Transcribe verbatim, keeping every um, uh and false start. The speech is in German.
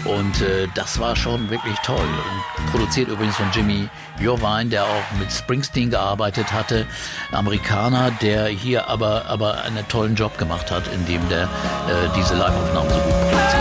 Und äh, das war schon wirklich toll. Und produziert übrigens von Jimmy Iovine, der auch mit Springsteen gearbeitet hatte. Amerikaner, der hier aber, aber einen tollen Job gemacht hat, indem der äh, diese Live-Aufnahmen so gut produziert.